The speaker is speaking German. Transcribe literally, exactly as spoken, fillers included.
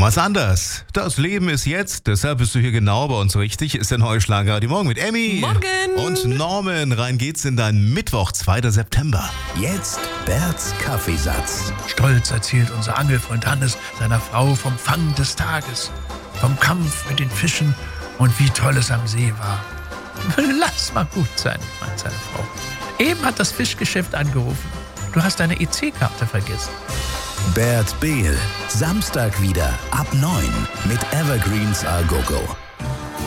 Thomas Anders. Das Leben ist jetzt, deshalb bist du hier genau bei uns richtig, ist der neue Schlager. Morgen mit Emmy. Morgen. Und Norman. Rein geht's in deinen Mittwoch, zweiter September. Jetzt Berts Kaffeesatz. Stolz erzählt unser Angelfreund Hannes seiner Frau vom Fang des Tages, vom Kampf mit den Fischen und wie toll es am See war. Lass mal gut sein, meint seine Frau. Eben hat das Fischgeschäft angerufen. Du hast deine E C-Karte vergessen. Bert Behl. Samstag wieder ab neun mit Evergreens A Go Go.